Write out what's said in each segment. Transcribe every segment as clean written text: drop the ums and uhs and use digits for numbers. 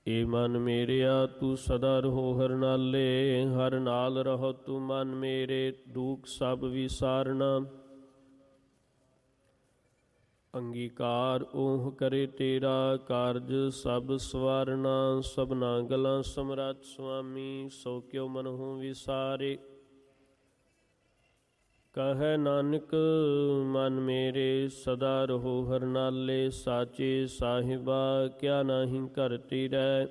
ਏ ਮਨ ਮੇਰਿਆ ਤੂੰ ਸਦਾ ਰਹੋ ਹਰ ਨਾਲੇ, ਹਰ ਨਾਲ ਰਹੋ ਤੂੰ ਮਨ ਮੇਰੇ, ਦੁਖ ਸਭ ਵਿਸਾਰਨਾ। ਅੰਗੀਕਾਰ ਓਹ ਕਰੇ ਤੇਰਾ, ਕਾਰਜ ਸਭ ਸਵਾਰਨਾ। ਸਭਨਾ ਗਲਾਂ ਸਮਰੱਥ ਸੁਆਮੀ, ਸੋ ਕਿਉ ਮਨਹੁ ਵਿਸਾਰੇ। ਕਹੈ ਨਾਨਕ ਮਨ ਮੇਰੇ, ਸਦਾ ਰਹੋ ਹਰ ਨਾਲੇ। ਸਾਚੇ ਸਾਹਿਬਾ ਕਿਆ ਨਾਹੀਂ ਘਰ ਤੇਰੈ,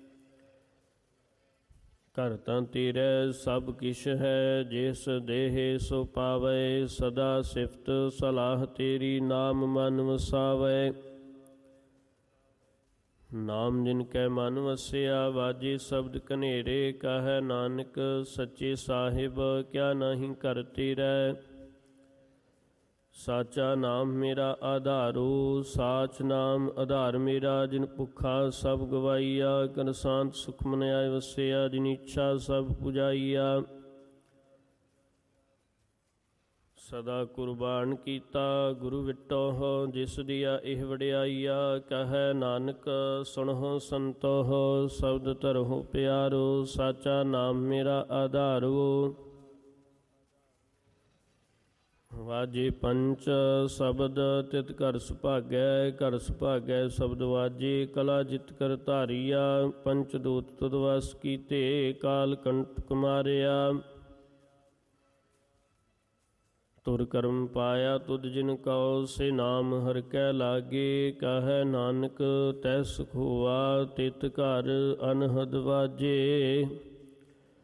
ਘਰ ਤਾਂ ਤੇਰੈ ਸਭ ਕਿਛ ਹੈ। ਜਿਸ ਦੇਹ ਸੋ ਪਾਵੈ, ਸਦਾ ਸਿਫਤ ਸਲਾਹ ਤੇਰੀ, ਨਾਮ ਮਨ ਵਸਾਵੈ। ਨਾਮ ਜਿਨ ਕੈ ਮਨ ਵਸਿਆ, ਵਾਜੇ ਸ਼ਬਦ ਕਨੇਰੇ। ਕਹੈ ਨਾਨਕ ਸੱਚੇ ਸਾਹਿਬ ਕਿਆ ਨਾਹੀਂ ਘਰ ਤੇਰੈ। ਸਾਚਾ ਨਾਮ ਮੇਰਾ ਆਧਾਰੋ, ਸਾਚ ਨਾਮ ਆਧਾਰ ਮੇਰਾ। ਜਿਨ ਭੁੱਖਾ ਸਭ ਗਵਾਈਆ, ਘਰ ਸ਼ਾਂਤ ਸੁਖ ਮਨ ਆਏ ਵਸਿਆ। ਜਿਨ ਇੱਛਾ ਸਭ ਪੁਜਾਈਆ, ਸਦਾ ਕੁਰਬਾਨ ਕੀਤਾ ਗੁਰੂ ਵਿਟੋ। ਜਿਸ ਦੀਆ ਇਹ ਵਡਿਆਈਆ, ਕਹੈ ਨਾਨਕ ਸੁਣਹੁ ਸੰਤੋਹ। ਸ਼ਬਦ ਧਰਹੁ ਪਿਆਰੋ, ਸਾਚਾ ਨਾਮ ਮੇਰਾ ਆਧਾਰੋ। ਵਾਜੇ ਪੰਚ ਸ਼ਬਦ ਤਿਤ ਘਰ ਸੁਭਾਗੈ, ਘਰ ਸੁਭਾਗੈ ਸ਼ਬਦ ਵਾਜੇ। ਕਲਾ ਜਿਤ ਕਰ ਧਾਰੀਆ, ਪੰਚ ਦੂਤ ਤੁਧ ਵਸ ਕੀਤੇ। ਕਾਲ ਕੰਟਕ ਮਾਰਿਆ, ਤੁਰ ਕਰਮ ਪਾਇਆ ਤੁਧ ਜਿਨ ਕਉ। ਸੇ ਨਾਮ ਹਰਿ ਕੈ ਲਾਗੇ, ਕਹੈ ਨਾਨਕ ਤੈ ਸੁਖ ਹੋਆ। ਤਿਤ ਘਰ ਅਨਹਦ ਵਾਜੇ।